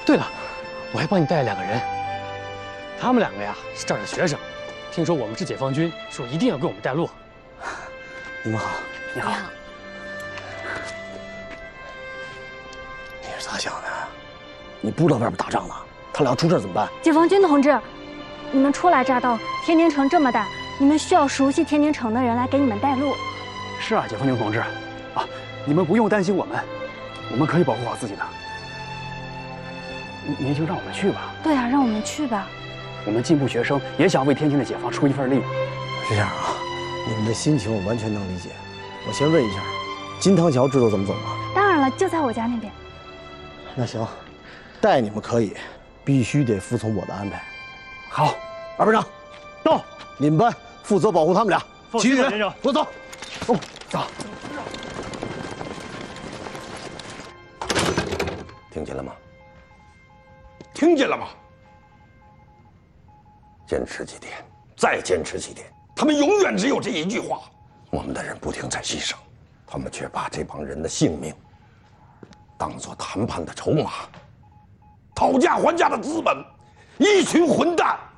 对了，我还帮你带了2个人，他们2个呀是这儿的学生，听说我们是解放军，说一定要给我们带路。 你们好， 你好。 你是咋想的？你不知道外边打仗呢，他俩要出事怎么办？ 解放军同志，你们初来乍到，天津城这么大，你们需要熟悉天津城的人来给你们带路。 是啊，解放军同志，啊，你们不用担心我们可以保护好自己的。您就让我们去吧。 对啊，让我们去吧。 我们进步学生也想为天津的解放出一份力。 是这样啊，你们的心情我完全能理解。我先问一下，金汤桥知道怎么走吗？ 当然了，就在我家那边。 那行，带你们可以，必须得服从我的安排。 好， 二班长，到！你们班负责保护他们俩，其余人先生， 给我走。 哦，走。 听见了吗？听见了吗？坚持几天，再坚持几天，他们永远只有这一句话。我们的人不停在牺牲，他们却把这帮人的性命当作谈判的筹码，讨价还价的资本。一群混蛋